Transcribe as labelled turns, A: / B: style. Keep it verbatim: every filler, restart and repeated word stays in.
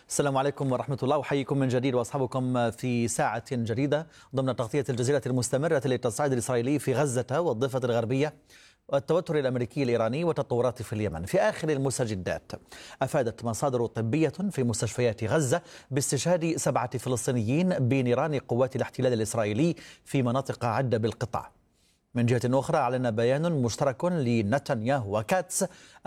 A: السلام عليكم ورحمة الله، وحييكم من جديد وأصحابكم في ساعة جديدة ضمن تغطية الجزيرة المستمرة للتصعيد الإسرائيلي في غزة والضفة الغربية والتوتر الأمريكي الإيراني والتطورات في اليمن. في آخر المستجدات، أفادت مصادر طبية في مستشفيات غزة باستشهاد سبعة فلسطينيين بنيران قوات الاحتلال الإسرائيلي في مناطق عدة بالقطاع. من جهة أخرى، أعلن بيان مشترك لنتنياهو وكاتس